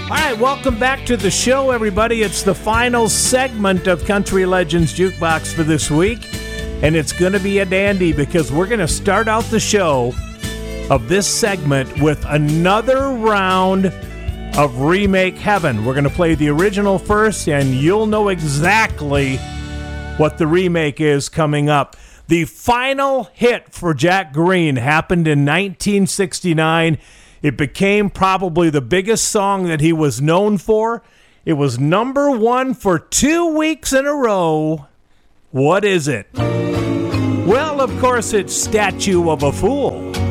All right, welcome back to the show, everybody. It's the final segment of Country Legends Jukebox for this week, and it's going to be a dandy because we're going to start out the show of this segment with another round of Remake Heaven. We're going to play the original first, and you'll know exactly what the remake is coming up. The final hit for Jack Green happened in 1969. It became probably the biggest song that he was known for. It was number one for 2 weeks in a row. What is it? Well, of course, it's Statue of a Fool.